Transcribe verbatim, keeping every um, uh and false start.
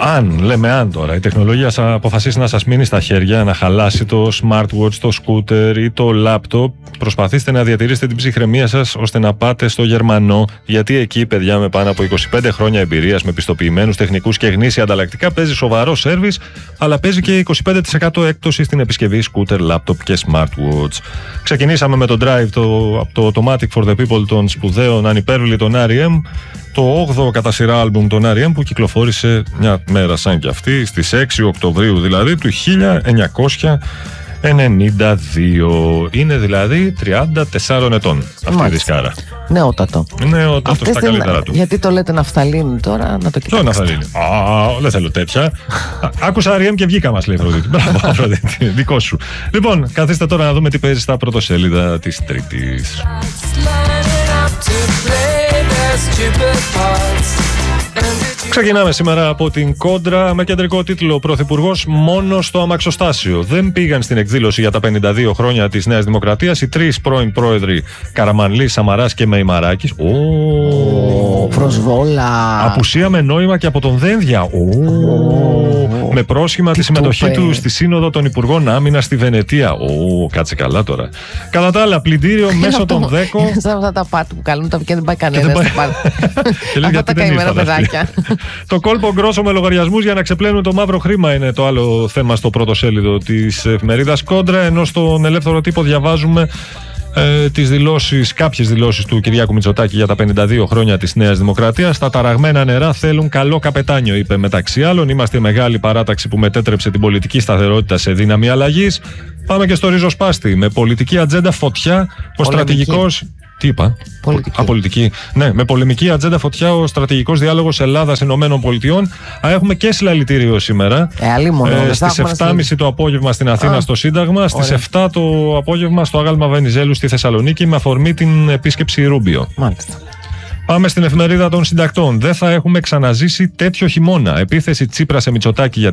Αν, λέμε αν τώρα, η τεχνολογία θα αποφασίσει να σας μείνει στα χέρια, να χαλάσει το smartwatch, το scooter ή το laptop, προσπαθήστε να διατηρήσετε την ψυχραιμία σας ώστε να πάτε στο Γερμανό, γιατί εκεί, παιδιά με πάνω από είκοσι πέντε χρόνια εμπειρίας, με πιστοποιημένους τεχνικούς και γνήσια ανταλλακτικά, παίζει σοβαρό σέρβις, αλλά παίζει και είκοσι πέντε τοις εκατό έκπτωση στην επισκευή scooter, laptop και smartwatch. Ξεκινήσαμε με το Drive, το, το Automatic for the People των σπουδαίων ανυπέρβλητων αρ ι εμ, το όγδοο κατά σειρά άλμπουμ των αρ ι εμ που κυκλοφόρησε μια μέρα σαν κι αυτή, στις έξι Οκτωβρίου δηλαδή του χίλια εννιακόσια ενενήντα δύο. Είναι δηλαδή τριάντα τεσσάρων ετών αυτή η δισκάρα. Νεότατο. Νεότατο στα καλύτερα του. Γιατί το λέτε ναφθαλίνη τώρα, να το κοιτάξετε. Το ναφθαλίνη. Α, δεν θέλω τέτοια. Άκουσα αρ ι εμ και βγήκα, μας λέει η Αφροδίτη. Μπράβο, Αφροδίτη, δικό σου. Λοιπόν, καθίστε τώρα να δούμε τι παίζει στα πρωτοσέλιδα της Τρίτης. Ξεκινάμε σήμερα από την Κόντρα με κεντρικό τίτλο «Πρωθυπουργός μόνο στο αμαξοστάσιο». Δεν πήγαν στην εκδήλωση για τα πενήντα δύο χρόνια της Νέας Δημοκρατίας οι τρεις πρώην πρόεδροι Καραμανλής, Σαμαράς και Μεϊμαράκης. Ω, προσβόλα. Απουσία με νόημα και από τον Δένδια. Ω, με πρόσχημα τη συμμετοχή του στη Σύνοδο των Υπουργών Άμυνας στη Βενετία. Ω, κάτσε καλά τώρα. Κατά τα άλλα, πλυντήριο μέσω των δέκο. Σαν αυτά τα πάρτι που καλούν τα και δεν πάει κανένα. Αυτά τα καημένα παιδάκια. Το κόλπο γκρόσο με λογαριασμούς για να ξεπλένουν το μαύρο χρήμα είναι το άλλο θέμα στο πρώτο σέλιδο της εφημερίδας Κόντρα, ενώ στον ελεύθερο τύπο διαβάζουμε ε, τις δηλώσεις, κάποιες δηλώσεις του Κυριάκου Μητσοτάκη για τα πενήντα δύο χρόνια της Νέας Δημοκρατίας. Τα ταραγμένα νερά θέλουν καλό καπετάνιο, είπε μεταξύ άλλων. Είμαστε η μεγάλη παράταξη που μετέτρεψε την πολιτική σταθερότητα σε δύναμη αλλαγής. Πάμε και στο ριζοσπάστη. Με πολιτική ατζέντα φωτιά, ο στρατηγικός. Τι είπα? Πολιτική. Α, πολιτική. Ναι, με πολεμική ατζέντα φωτιά ο στρατηγικός διάλογος Ελλάδας Ηνωμένων Πολιτειών. Α, έχουμε και συλλαλητήριο σήμερα. Ε, ε, στις επτά και μισή το απόγευμα στην Αθήνα Α, στο Σύνταγμα. Στις επτά το απόγευμα στο Άγαλμα Βενιζέλου στη Θεσσαλονίκη με αφορμή την επίσκεψη Ρούμπιο. Μάλιστα. Πάμε στην εφημερίδα των συντακτών. Δεν θα έχουμε ξαναζήσει τέτοιο χειμώνα. Επίθεση Τσίπρα σε Μητσοτάκη για